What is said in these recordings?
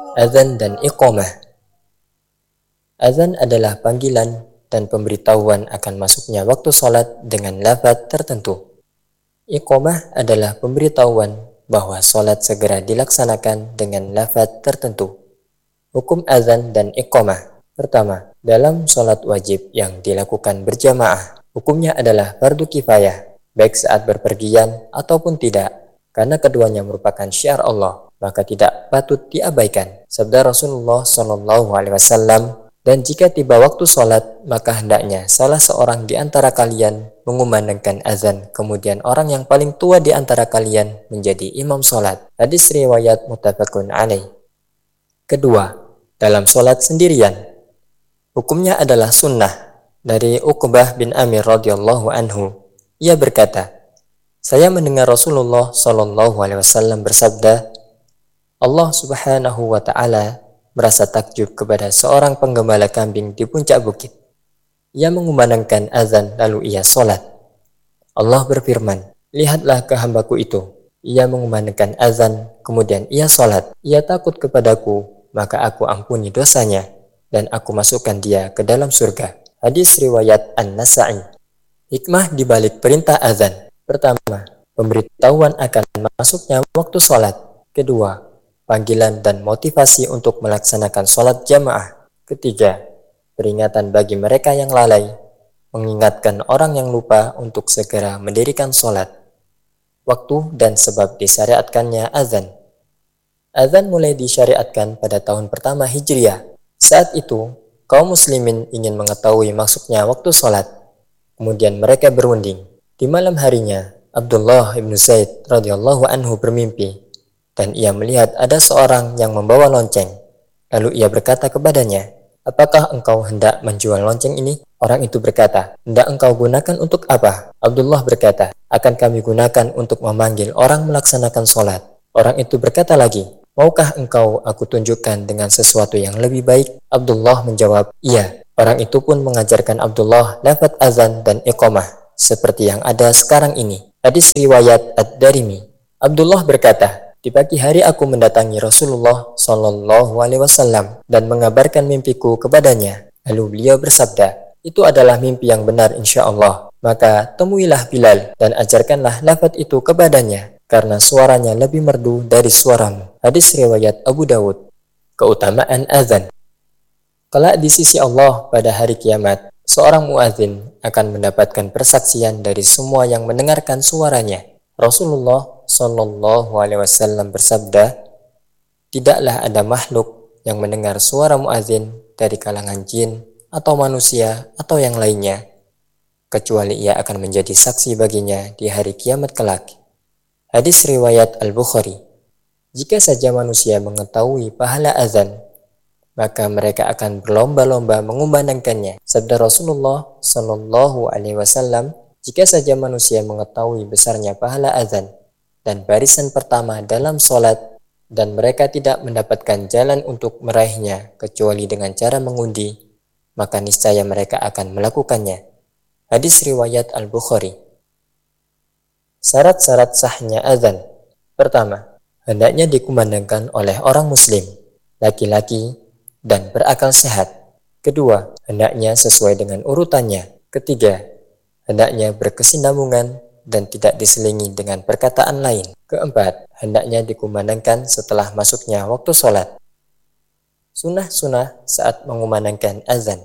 Azan dan iqamah. Azan adalah panggilan dan pemberitahuan akan masuknya waktu sholat dengan lafaz tertentu. Iqamah adalah pemberitahuan bahwa sholat segera dilaksanakan dengan lafaz tertentu. Hukum azan dan iqamah. Pertama, dalam sholat wajib yang dilakukan berjamaah, hukumnya adalah fardu kifayah, baik saat berpergian ataupun tidak. Karena keduanya merupakan syiar Allah, maka tidak patut diabaikan. Sabda Rasulullah SAW, dan jika tiba waktu sholat, maka hendaknya salah seorang di antara kalian mengumandangkan azan, kemudian orang yang paling tua di antara kalian menjadi imam sholat. Hadis riwayat muttafaqun alaih. Kedua, dalam sholat sendirian, hukumnya adalah sunnah. Dari Uqbah bin Amir radhiyallahu anhu, ia berkata, saya mendengar Rasulullah SAW bersabda, Allah Subhanahu wa Ta'ala merasa takjub kepada seorang penggembala kambing di puncak bukit. Ia mengumandangkan azan lalu ia sholat. Allah berfirman, lihatlah ke hambaku itu. Ia mengumandangkan azan, kemudian ia sholat. Ia takut kepadaku, maka aku ampuni dosanya, dan aku masukkan dia ke dalam surga. Hadis riwayat An-Nasa'i. Hikmah dibalik perintah azan. Pertama, pemberitahuan akan masuknya waktu sholat. Kedua, panggilan dan motivasi untuk melaksanakan sholat jamaah. Ketiga, peringatan bagi mereka yang lalai, mengingatkan orang yang lupa untuk segera mendirikan sholat. Waktu dan sebab disyariatkannya azan. Azan mulai disyariatkan pada tahun pertama Hijriah. Saat itu, kaum muslimin ingin mengetahui masuknya waktu sholat. Kemudian mereka berunding. Di malam harinya, Abdullah ibn Zaid radhiyallahu anhu bermimpi, dan ia melihat ada seorang yang membawa lonceng. Lalu ia berkata kepadanya, apakah engkau hendak menjual lonceng ini? Orang itu berkata, hendak engkau gunakan untuk apa? Abdullah berkata, akan kami gunakan untuk memanggil orang melaksanakan sholat. Orang itu berkata lagi, maukah engkau aku tunjukkan dengan sesuatu yang lebih baik? Abdullah menjawab, iya. Orang itu pun mengajarkan Abdullah lafaz azan dan iqamah, seperti yang ada sekarang ini. Hadis riwayat Ad-Darimi. Abdullah berkata, di pagi hari aku mendatangi Rasulullah SAW dan mengabarkan mimpiku kepadanya. Lalu beliau bersabda, itu adalah mimpi yang benar insya Allah. Maka temuilah Bilal dan ajarkanlah lafaz itu kepadanya, karena suaranya lebih merdu dari suaramu. Hadis riwayat Abu Dawud. Keutamaan azan. Kelak di sisi Allah pada hari kiamat, seorang muadzin akan mendapatkan persaksian dari semua yang mendengarkan suaranya. Rasulullah SAW bersabda, tidaklah ada makhluk yang mendengar suara muadzin dari kalangan jin atau manusia atau yang lainnya, kecuali ia akan menjadi saksi baginya di hari kiamat kelak. Hadis riwayat Al-Bukhari. Jika saja manusia mengetahui pahala azan, maka mereka akan berlomba-lomba mengumandangkannya. Sabda Rasulullah SAW, jika saja manusia mengetahui besarnya pahala azan dan barisan pertama dalam sholat, dan mereka tidak mendapatkan jalan untuk meraihnya kecuali dengan cara mengundi, maka niscaya mereka akan melakukannya. Hadis riwayat Al-Bukhari. Syarat-syarat sahnya azan. Pertama, hendaknya dikumandangkan oleh orang muslim, laki-laki, dan berakal sehat. Kedua, hendaknya sesuai dengan urutannya. Ketiga, hendaknya berkesinambungan dan tidak diselingi dengan perkataan lain. Keempat, hendaknya dikumandangkan setelah masuknya waktu sholat. Sunnah-sunnah saat mengumandangkan azan.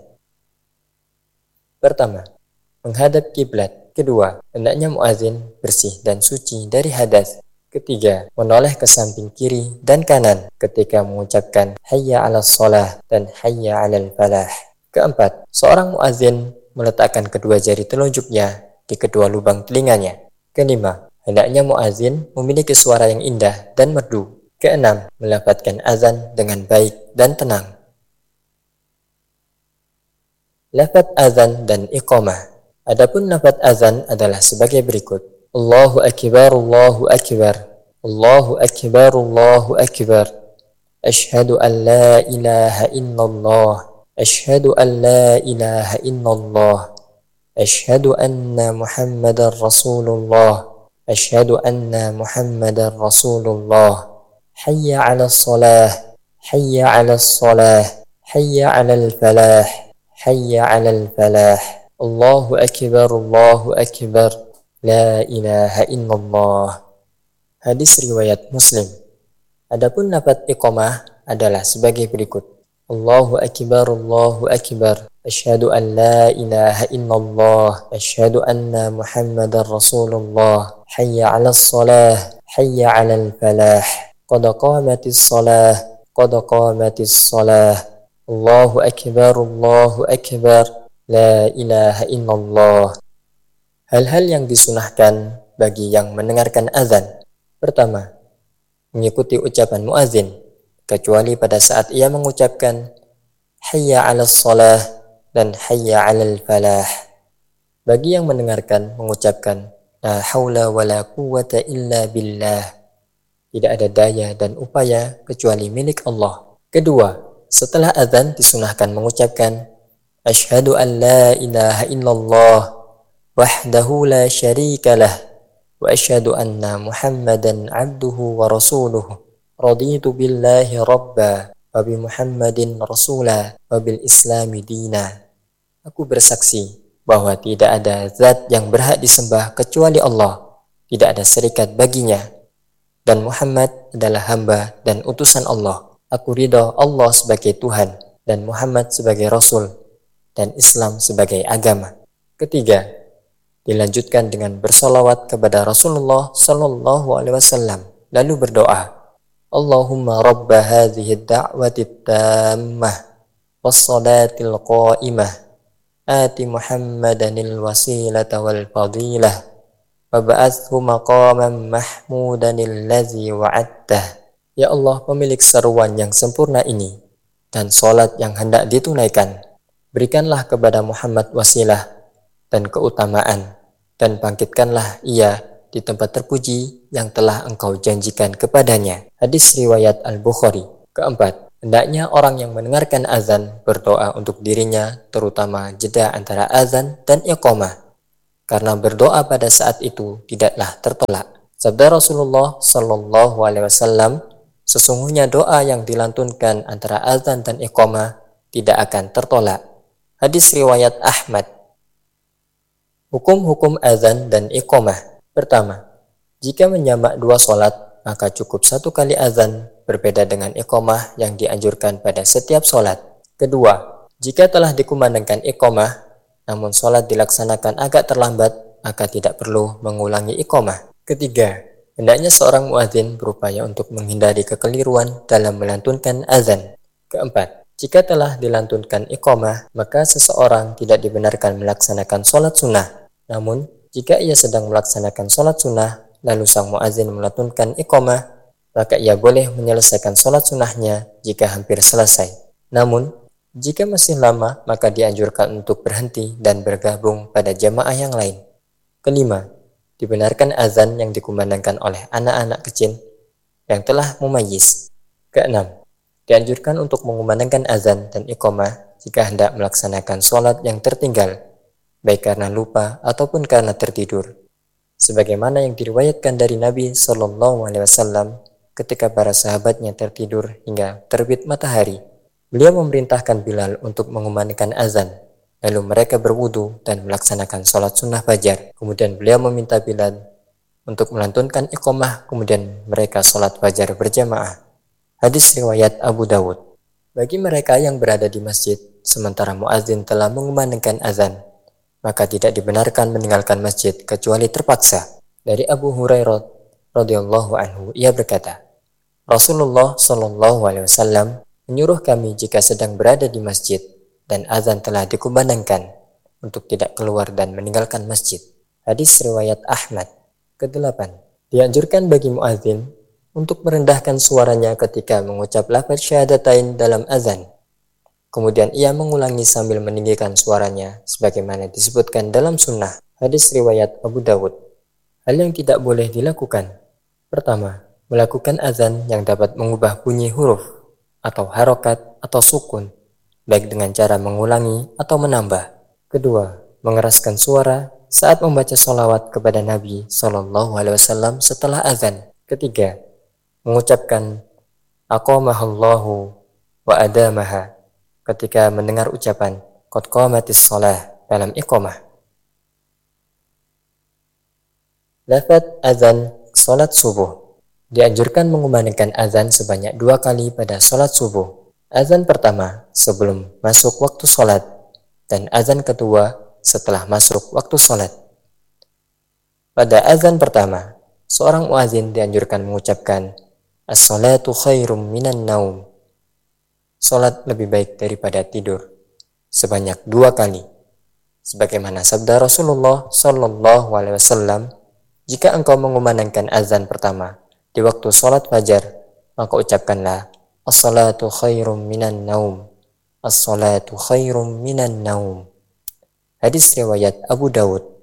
Pertama, menghadap kiblat. Kedua, hendaknya muazin bersih dan suci dari hadas. Ketiga, menoleh ke samping kiri dan kanan ketika mengucapkan hayya 'alas shalah dan hayya 'alal falah. Keempat, seorang muazin meletakkan kedua jari telunjuknya di kedua lubang telinganya. Kelima, hendaknya muazin memiliki suara yang indah dan merdu. Keenam, melafadzkan azan dengan baik dan tenang. Lafaz azan dan iqamah. Adapun lafaz azan adalah sebagai berikut. Allahu akbar, Allahu akbar, Allahu akbar, Allahu akbar. Ashhadu an la ilaha illallah, ashhadu an la ilaha illallah, ashhadu anna Muhammadar Rasulullah, ashhadu anna Muhammadar Rasulullah. Hayya 'alas shalah, hayya 'alas shalah, hayya 'alal falah, hayya 'alal falah. Allahu akbar, Allahu akbar, la ilaha illallah. Hadis riwayat Muslim. Adapun lafaz iqamah adalah sebagai berikut. Allahu akbar, Allahu akbar. Asyhadu an la ilaha illallah. Asyhadu anna Muhammadar Rasulullah. Hayya 'alas shalah, hayya 'alal falah. Qad qamatis shalah, qad qamatis shalah. Allahu akbar, Allahu akbar. La ilaha illallah. Hal-hal yang disunahkan bagi yang mendengarkan azan. Pertama, mengikuti ucapan muazin, kecuali pada saat ia mengucapkan hayya 'alas shalah dan hayya 'alal falah. Bagi yang mendengarkan mengucapkan la haula wala quwwata illa billah. Tidak ada daya dan upaya kecuali milik Allah. Kedua, setelah azan disunahkan mengucapkan asyhadu an la ilaha illallah wahdahu la syarika lah wa asyhadu anna Muhammadan abduhu wa rasuluhu. Raditu billahi rabba wa bi Muhammadin rasula wa bil islami dina. Aku bersaksi bahwa tidak ada zat yang berhak disembah kecuali Allah, tidak ada serikat baginya, dan Muhammad adalah hamba dan utusan Allah. Aku ridha Allah sebagai Tuhan dan Muhammad sebagai Rasul dan Islam sebagai agama. Ketiga, dilanjutkan dengan bersolawat kepada Rasulullah Sallallahu Alaihi Wasallam, lalu berdoa, Allahumma rabba hadhihi da'wati tammah wassalatil qa'imah ati Muhammadanil wasilata wal fadilah wa ba'athu maqaman mahmudanil ladzi wa'adtah. Ya Allah, pemilik seruan yang sempurna ini dan salat yang hendak ditunaikan, berikanlah kepada Muhammad wasilah dan keutamaan, dan bangkitkanlah ia di tempat terpuji yang telah engkau janjikan kepadanya. Hadis riwayat Al-Bukhari. Keempat, hendaknya orang yang mendengarkan azan berdoa untuk dirinya, terutama jeda antara azan dan iqamah, karena berdoa pada saat itu tidaklah tertolak. Sabda Rasulullah Sallallahu Alaihi Wasallam, sesungguhnya doa yang dilantunkan antara azan dan iqamah tidak akan tertolak. Hadis riwayat Ahmad. Hukum-hukum azan dan iqamah. Pertama, jika menjamak dua solat, maka cukup satu kali azan, berbeda dengan iqamah yang dianjurkan pada setiap solat. Kedua, jika telah dikumandangkan iqamah, namun solat dilaksanakan agak terlambat, maka tidak perlu mengulangi iqamah. Ketiga, hendaknya seorang muadzin berupaya untuk menghindari kekeliruan dalam melantunkan azan. Keempat, jika telah dilantunkan iqamah, maka seseorang tidak dibenarkan melaksanakan solat sunnah. Namun, jika ia sedang melaksanakan sholat sunnah, lalu sang muazin melantunkan iqamah, maka ia boleh menyelesaikan sholat sunnahnya jika hampir selesai. Namun, jika masih lama, maka dianjurkan untuk berhenti dan bergabung pada jamaah yang lain. Kelima, dibenarkan azan yang dikumandangkan oleh anak-anak kecil yang telah mumayyiz. Keenam, dianjurkan untuk mengumandangkan azan dan iqamah jika hendak melaksanakan sholat yang tertinggal, baik karena lupa ataupun karena tertidur, sebagaimana yang diriwayatkan dari Nabi Sallallahu Alaihi Wasallam ketika para sahabatnya tertidur hingga terbit matahari. Beliau memerintahkan Bilal untuk mengumandangkan azan, lalu mereka berwudu dan melaksanakan sholat sunnah fajar. Kemudian beliau meminta Bilal untuk melantunkan iqamah, kemudian mereka sholat fajar berjamaah. Hadis riwayat Abu Dawud. Bagi mereka yang berada di masjid sementara muazin telah mengumandangkan azan, maka tidak dibenarkan meninggalkan masjid kecuali terpaksa. Dari Abu Hurairah radhiyallahu anhu, ia berkata, Rasulullah Shallallahu Alaihi Wasallam menyuruh kami jika sedang berada di masjid dan azan telah dikumandangkan untuk tidak keluar dan meninggalkan masjid. Hadis riwayat Ahmad. Kedelapan, dianjurkan bagi muazin untuk merendahkan suaranya ketika mengucap lafaz syahadatain dalam azan. Kemudian ia mengulangi sambil meninggikan suaranya, sebagaimana disebutkan dalam sunnah. Hadis riwayat Abu Dawud. Hal yang tidak boleh dilakukan. Pertama, melakukan azan yang dapat mengubah bunyi huruf, atau harokat, atau sukun, baik dengan cara mengulangi atau menambah. Kedua, mengeraskan suara saat membaca sholawat kepada Nabi Sallallahu Alaihi Wasallam setelah azan. Ketiga, mengucapkan aqamahallahu wa adamaha, ketika mendengar ucapan qad qamatis shalah dalam iqamah. Lafaz azan salat subuh. Dianjurkan mengumandangkan azan sebanyak 2 kali pada salat subuh. Azan pertama sebelum masuk waktu salat dan azan kedua setelah masuk waktu salat. Pada azan pertama, seorang muazin dianjurkan mengucapkan as-salatu khairum minan naum. Salat lebih baik daripada tidur sebanyak 2 kali. Sebagaimana sabda Rasulullah Shallallahu alaihi wasallam, jika engkau mengumandangkan azan pertama di waktu salat fajar, maka ucapkanlah as-salatu khairum minan naum. As-salatu khairum minan naum. Hadis riwayat Abu Dawud.